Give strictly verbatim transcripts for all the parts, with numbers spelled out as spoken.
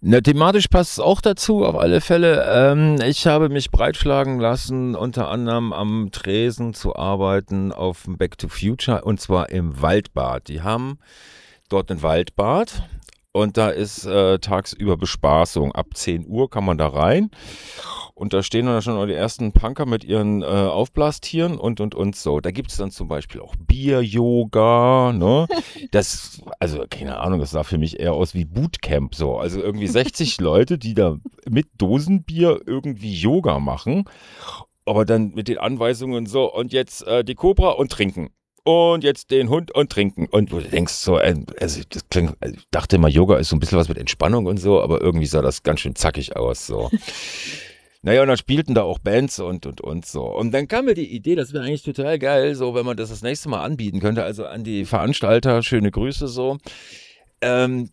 Na, thematisch passt es auch dazu, auf alle Fälle. Ähm, ich habe mich breitschlagen lassen, unter anderem am Tresen zu arbeiten auf dem Back to Future und zwar im Waldbad. Die haben dort ein Waldbad und da ist äh, tagsüber Bespaßung. Ab zehn Uhr kann man da rein und da stehen dann schon die ersten Punker mit ihren äh, Aufblastieren und und und so. Da gibt es dann zum Beispiel auch Bier-Yoga, ne? Das, also keine Ahnung, das sah für mich eher aus wie Bootcamp so. Also irgendwie sechzig Leute, die da mit Dosenbier irgendwie Yoga machen, aber dann mit den Anweisungen so und jetzt äh, die Cobra und trinken. Und jetzt den Hund und trinken. Und du denkst so, äh, also das klingt, also ich dachte immer, Yoga ist so ein bisschen was mit Entspannung und so, aber irgendwie sah das ganz schön zackig aus. So. Naja, und dann spielten da auch Bands und und und so. Und dann kam mir die Idee, das wäre eigentlich total geil, so wenn man das das nächste Mal anbieten könnte. Also an die Veranstalter, schöne Grüße so. Ähm,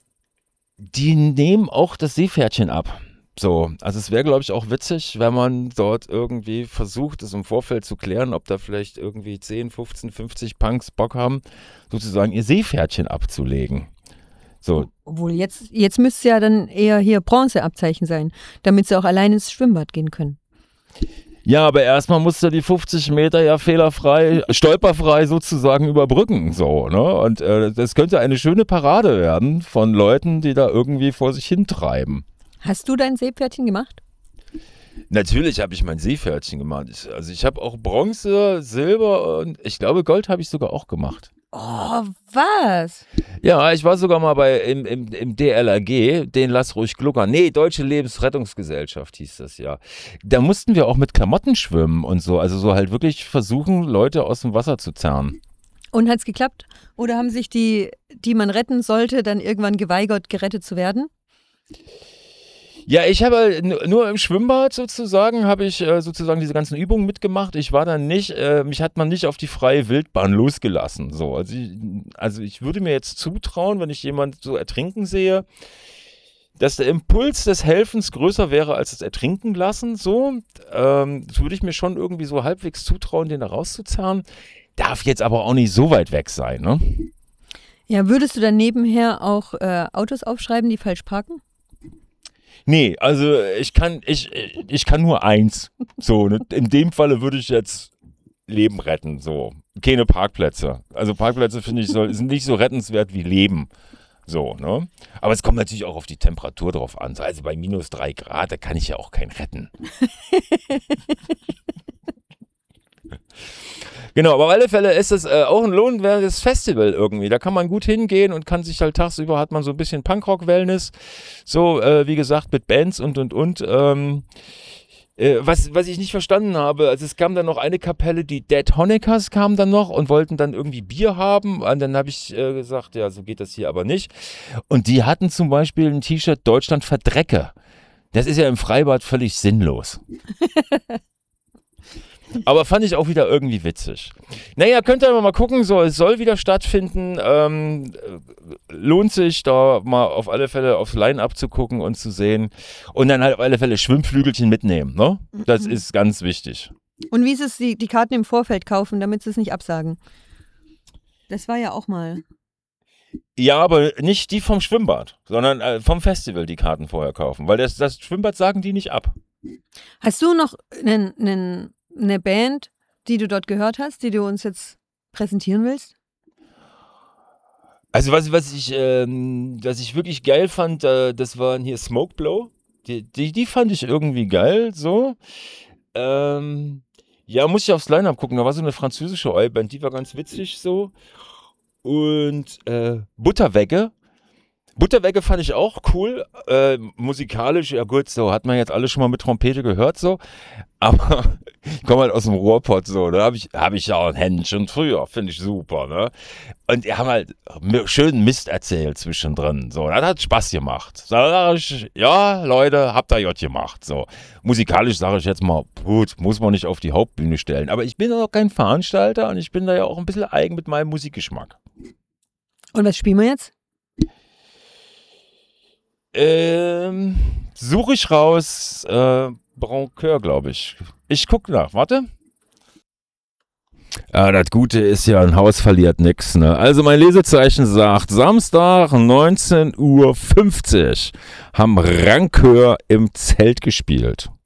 die nehmen auch das Seepferdchen ab. So, also es wäre, glaube ich, auch witzig, wenn man dort irgendwie versucht, es im Vorfeld zu klären, ob da vielleicht irgendwie zehn, fünfzehn, fünfzig Punks Bock haben, sozusagen ihr Seepferdchen abzulegen. So. Obwohl, jetzt, jetzt müsste es ja dann eher hier Bronzeabzeichen sein, damit sie auch allein ins Schwimmbad gehen können. Ja, aber erstmal musst du die fünfzig Meter ja fehlerfrei, stolperfrei sozusagen überbrücken, so, ne? Und äh, das könnte eine schöne Parade werden von Leuten, die da irgendwie vor sich hintreiben. Hast du dein Seepferdchen gemacht? Natürlich habe ich mein Seepferdchen gemacht. Ich, also ich habe auch Bronze, Silber und ich glaube Gold habe ich sogar auch gemacht. Oh, was? Ja, ich war sogar mal bei im, im, im D L R G, den Lass ruhig gluckern. Nee, Deutsche Lebensrettungsgesellschaft hieß das ja. Da mussten wir auch mit Klamotten schwimmen und so. Also so halt wirklich versuchen, Leute aus dem Wasser zu zerren. Und hat's geklappt? Oder haben sich die, die man retten sollte, dann irgendwann geweigert, gerettet zu werden? Ja, ich habe halt nur im Schwimmbad sozusagen, habe ich äh, sozusagen diese ganzen Übungen mitgemacht. Ich war dann nicht, äh, mich hat man nicht auf die freie Wildbahn losgelassen. So, also ich, also ich würde mir jetzt zutrauen, wenn ich jemanden so ertrinken sehe, dass der Impuls des Helfens größer wäre als das Ertrinken lassen. So, ähm, das würde ich mir schon irgendwie so halbwegs zutrauen, den da rauszuzerren. Darf jetzt aber auch nicht so weit weg sein, ne? Ja, würdest du dann nebenher auch äh, Autos aufschreiben, die falsch parken? Nee, also ich kann, ich, ich kann nur eins. So, ne? In dem Falle würde ich jetzt Leben retten. So, keine Parkplätze. Also Parkplätze finde ich so, sind nicht so rettenswert wie Leben. So, ne? Aber es kommt natürlich auch auf die Temperatur drauf an. Also bei minus drei Grad, da kann ich ja auch keinen retten. Genau, aber auf alle Fälle ist es äh, auch ein lohnenswertes Festival irgendwie. Da kann man gut hingehen und kann sich halt tagsüber, hat man so ein bisschen Punkrock-Wellness. So, äh, wie gesagt, mit Bands und, und, und. Ähm, äh, was, was ich nicht verstanden habe, also es kam dann noch eine Kapelle, die Dead Honeckers kam dann noch und wollten dann irgendwie Bier haben. Und dann habe ich äh, gesagt, ja, so geht das hier aber nicht. Und die hatten zum Beispiel ein T-Shirt Deutschland verdrecke. Das ist ja im Freibad völlig sinnlos. Aber fand ich auch wieder irgendwie witzig. Naja, könnt ihr mal gucken, so, es soll wieder stattfinden. Ähm, lohnt sich, da mal auf alle Fälle aufs Line-Up zu gucken und zu sehen. Und dann halt auf alle Fälle Schwimmflügelchen mitnehmen, ne? Das ist ganz wichtig. Und wie ist es, die, die Karten im Vorfeld kaufen, damit sie es nicht absagen? Das war ja auch mal. Ja, aber nicht die vom Schwimmbad, sondern äh, vom Festival die Karten vorher kaufen. Weil das, das Schwimmbad sagen die nicht ab. Hast du noch einen, einen eine Band, die du dort gehört hast, die du uns jetzt präsentieren willst? Also was, was, ich, ähm, was ich wirklich geil fand, äh, das waren hier Smokeblow. Die, die, die fand ich irgendwie geil, so. Ähm, ja, muss ich aufs Line-Up gucken. Da war so eine französische Oi-Band, die war ganz witzig so. Und äh, Butterwegge. Butterwegge fand ich auch cool. Äh, musikalisch, ja gut, so hat man jetzt alle schon mal mit Trompete gehört, so. Aber ich komme halt aus dem Ruhrpott, so. Da habe ich, hab ich ja auch ein Händchen früher, finde ich super, ne? Und die haben halt schön Mist erzählt zwischendrin, so. Das hat Spaß gemacht. Da sage ich, ja, Leute, habt ihr J gemacht, so. Musikalisch sage ich jetzt mal, gut, muss man nicht auf die Hauptbühne stellen. Aber ich bin ja noch kein Veranstalter und ich bin da ja auch ein bisschen eigen mit meinem Musikgeschmack. Und was spielen wir jetzt? Ähm, suche ich raus, äh, Broncoeur, glaube ich. Ich gucke nach, warte. Ja, das Gute ist ja, ein Haus verliert nix, ne? Also mein Lesezeichen sagt, Samstag neunzehn Uhr fünfzig haben Rancœur im Zelt gespielt.